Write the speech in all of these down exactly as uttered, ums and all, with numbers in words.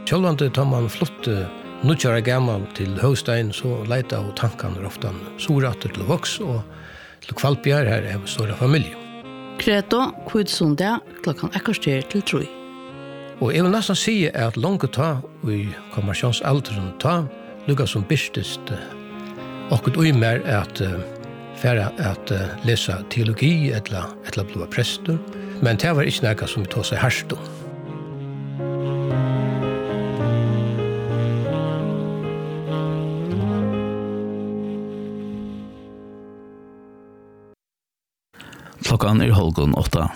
Självande tar man flott nutjara gammal till Höstein så leita och tankarna ofta sorater till vox och till kvalpjar här är stora familj. Kreto, kvidsunda, klockan ekkarster till tru. Och jag vill nästan säga att långt ta i kommersionsaldern ta lukka som bistest och ett mer att färra att läsa teologi eller eller bli präster. Men det var inte något som vi tog sig härst om. Klockan är halv åtta.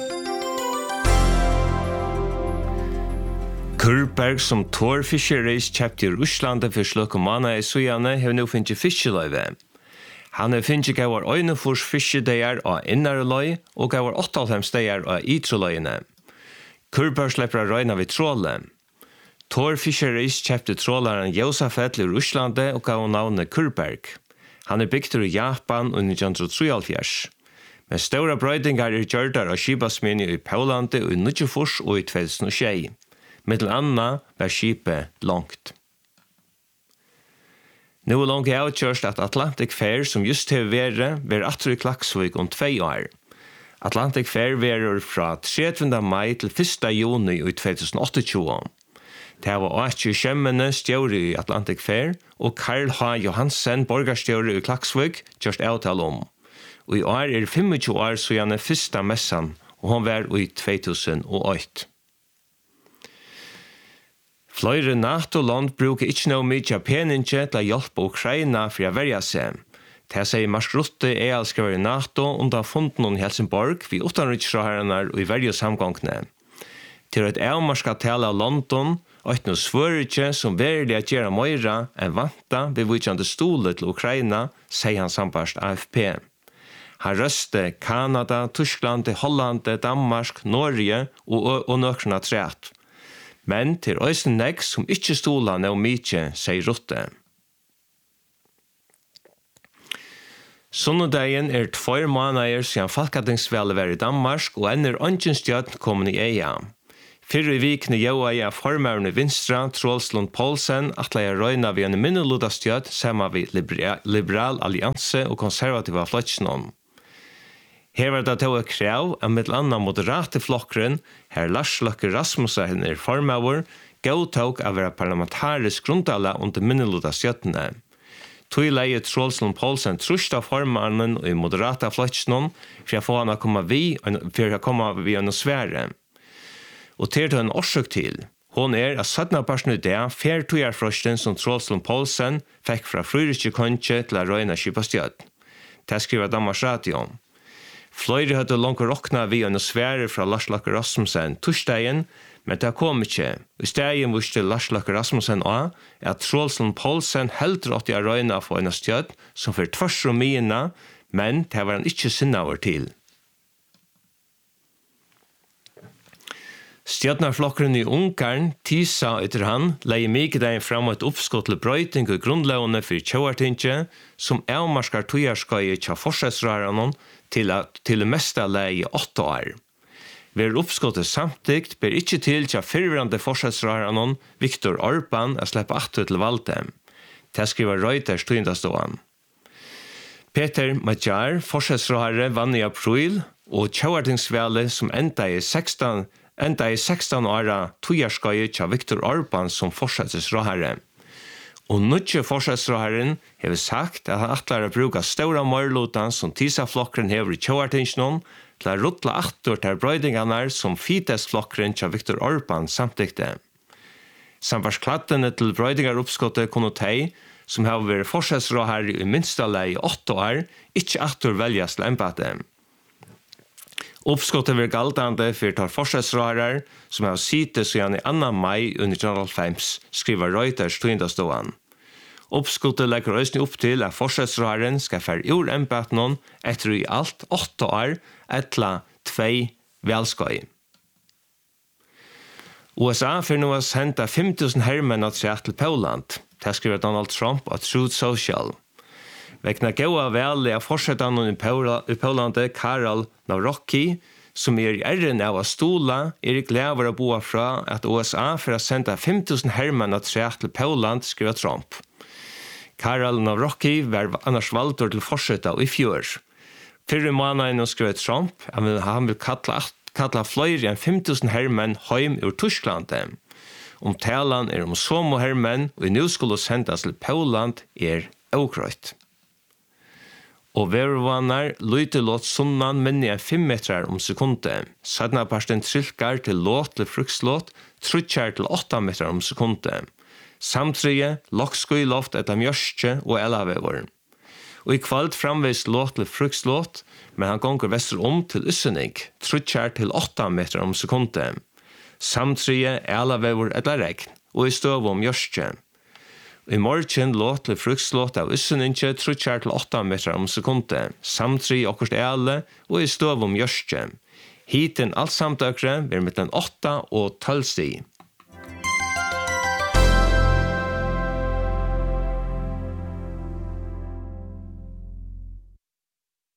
Kurberg som Tor Fisheries kjøpte i Russland for sløkke måneder i Sujane har nå finnet fiskeløyve. Han har finnet gavar øynefors fiskedeier av innere løy og gavar åttihalvfems deier av ytre løyene. Kurberg slipper røyna ved tråle. Tor Fisheries kjøpte trålaren Josafet i Russland og gav navnet Kurberg. Han er bygd i Japan under nitton trettiotre. Men stora brøydingar er gjørdar av skipasmeni i Paulande og i Nudjefors og i två tusen og tjei. Mittel anna var skipet langt. Nå er langt avkjørst at Atlantic Fair, som just har vært, var atter i Klaksvik om tvei år. Atlantic Fair var fra tredje mai til første juni i två tusen og tjueåtte. Det var Åtje Kjemmene stjåre i Atlantic Fair, og Karl H. Johansen, borgarstjåre i Klaksvik, gjørst avtale om. Og i år er tjuefem år siden den første messan, og hun var i två tusen og åtte. Flere NATO-land bruker ikke noe mye peninge til å hjelpe Ukraina for å verja seg. Det sier Mark Rutte er alskrevet i NATO under funden i Helsingborg ved utenriksrådherrene og i verje samgångene. Til et avmarsket tale av London, og et noe svøretje som verlig at gjøre møyre enn vanta ved vidtjende stole til Ukraina, sier han sambarst A F P. Han røste Kanada, Tyskland, Holland, Danmark, Norge og, og nøkrene træt. Men til øysen nek som ikke stola nå mykje, sier Rutte. Sunnudagjen er tvær måneder siden Falkadingsvelde var i Danmark, og enn er ønsken stjøtten kommet i eia. Fyrre i vikene gjør jeg formøvende Vinstra, Troelslund Poulsen, at jeg røyna ved en minneluda stjøtt sammen med Liberal, Liberal Allianse og konservativa fløtsjene. Her var det til å krav av mitt annet moderate flokkeren, her Lars Løkke Rasmussen er formøver, godtog av å være parlamentarisk grundala under minneluda stjøttene. Tog leie Troelslund Poulsen trusht av formøveren og i moderate fløtsjene for å få han å komme vi, for å komme vi gjennom svære. Og til en årsøk til. Hon er at syttende personen i det, fer togjærfrosten som Troelslund Poulsen fikk fra Fryrikje Konche til å røyne kjipastjøtt. Det skriver Danmarks Radio om. Fløyre hadde langt råkna vi en svære fra Lars Løkke Rasmussen torsdagen, men det kom ikke. I stedet visste Lars Løkke Rasmussen også at Troelslund Poulsen helt rått i å røyne for en stjøtt som for tvers og myene, men det var han ikke sinne over til. Stjøtnarflokkeren i Ungarn, Tisa etter han, leier mye deg fram et oppskott til brøyting og grunnlovene for tjøartinget, som avmarskar togjærskøye til forsvarsrørene til, til det meste leie i åtte år. Ved oppskottet samtidig ber ikke til til fyrverande forsvarsrørene Viktor Orbán å slippe atter til valgte. Det skriver Reuters tøyndastående. Peter Magyar, forsvarsrørere, vann i april, og tjøartingsvelde som enda i sexton enda i sexton åra togjærskøye til Viktor Orbán som forsvarsrørere. Og nødje forsvarsrøreren har sagt at han atler å bruke store mørlotan som Tisa-flokkeren hever i tjøartingsnån til å rutle atter til brøydingene som Fidesz-flokkeren til Viktor Orbán samtikte. Samvarsklattene til brøydingaroppskottet kunne teg, som har vært forsvarsrørere i minste lei i åtte år, ikke atter velges til embate. Uppskottet vil galtande for tar forsvarsrører som har sittet siden i annan mai under nittonhundrahalvfems, skriver Reuters tøyndastående. Uppskottet legger øyne opp til at forsvarsrøren skal fære ur embaten etter i alt åtte år etla tvei velskøy. U S A får nå å sende fem tusen hermenn til Poland. Det skriver Donald Trump av Truth Social. Vekna goa veli av forsetan i Polandet, Karol Nawrocki, som er i æren av stola, er jeg glad over å bo fra at U S A for å sende fem tusen hermenn at tre til Poland, skriver Trump. Karol Nawrocki var annars valgt til fortsette i fjør. Fyrre måneden skriver Trump at han vil kalla, kalla flere enn fem tusen hermenn hjem ur Tyskland. Om talan er om somo hermenn og nå skulle sendes til Poland er okrøyt. Og vervanar lyte låt sunnan minni enn fem metrar om sekundet. Sadna parsten trilkar til låt til frukslåt, trutjar til åtta metrar om sekundet. Samtrige, lokskoi loft etter mjørske og elavevor. Og i kvalt framvis låt til frukslåt, men han gonger vester om til Ussenik, trutjar til åtta metrar om sekundet. Samtrige, elavevor etter regn, og i støv om mjørske. I morgen låt til frukslåt av Usseninje trutjar til åtta metrar om sekundet, samtri okkurst ele og i støv om gjørske. Hiten alt samtøkre vil mellom åtta og tolv sti.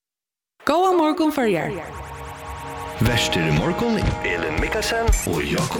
Gåa morgon för er. Värster i morgon, Elin Mikkelsen och Jakob